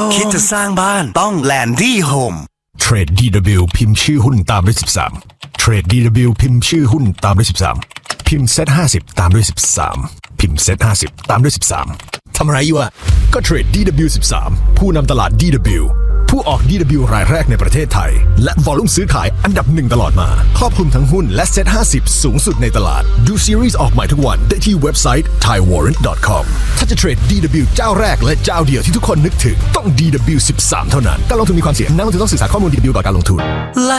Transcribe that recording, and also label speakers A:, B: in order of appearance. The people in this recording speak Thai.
A: คิดจะสร้างบ้านต้อง Landy Home
B: เทรด DW พิมพ์ชื่อหุ้นตามด้วย13เทรด DW พิมพ์ชื่อหุ้นตามด้วย13พิมพ์ Z50 ตามด้วย13พิมพ์ Z50 ตามด้วย13ทำอะไรอยู่อะก็เทรด DW13 ผู้นำตลาด DW ผู้ออก DW รายแรกในประเทศไทยและวอลลุ่มซื้อขายอันดับ1ตลอดมาครอบคลุมทั้งหุ้นและ Z50 สูงสุดในตลาดดูซีรีส์ออกใหม่ทุกวันได้ที่เว็บไซต์ thaiwarrant.com ถ้าจะเทรด DW เจ้าแรกและเจ้าเดียวที่ทุกคนนึกถึงต้อง DW13 เท่านั้นการลงทุนมีความเสี่ยงนักลงทุนต้องศึกษาข้อมูล DW ก่อนการลงทุน